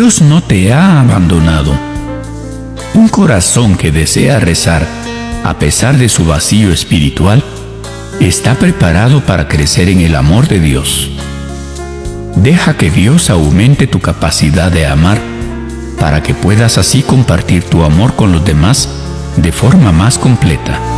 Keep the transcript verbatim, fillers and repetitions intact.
Dios no te ha abandonado. Un corazón que desea rezar, a pesar de su vacío espiritual, está preparado para crecer en el amor de Dios. Deja que Dios aumente tu capacidad de amar, para que puedas así compartir tu amor con los demás de forma más completa.